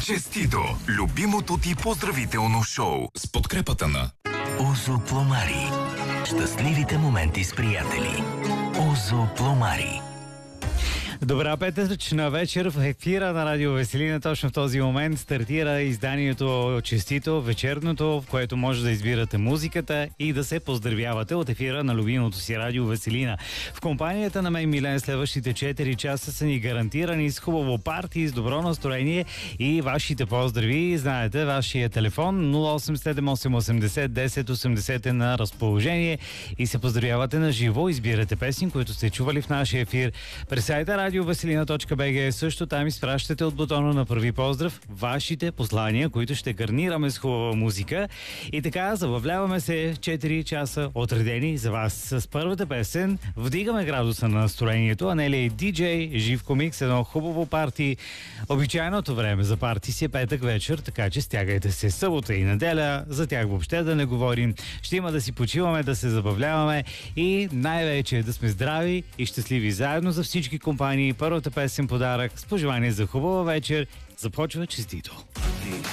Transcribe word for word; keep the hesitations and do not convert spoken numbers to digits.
Честито! Любимото ти поздравително шоу с подкрепата на Озо Пломари. Щастливите моменти с приятели. Озо Пломари. Добра петъчна вечер в ефира на Радио Веселина. Точно в този момент стартира изданието Честито, вечерното, в което може да избирате музиката и да се поздравявате от ефира на любимото си Радио Веселина. В компанията на мен, Милен, следващите четири часа са ни гарантирани с хубаво парти, с добро настроение и вашите поздрави. Знаете, вашия телефон нула осем седем осем осемдесет десет осемдесет е на разположение и се поздравявате на живо. Избирате песни, които сте чували в нашия ефир. През сайта радио веселина точка би джи също там изпращате от бутона на първи поздрав вашите послания, които ще гарнираме с хубава музика. И така, забавляваме се четири часа отредени за вас. С първата песен вдигаме градуса на настроението. Анелия и диджей, жив комикс, едно хубаво парти. Обичайното време за парти си е петък вечер, така че стягайте се събота и неделя. За тях въобще да не говорим. Ще има да си почиваме, да се забавляваме и най-вече да сме здрави и щастливи заедно за всички компании. Първата песен подарък с пожелание за хубава вечер започва Честито.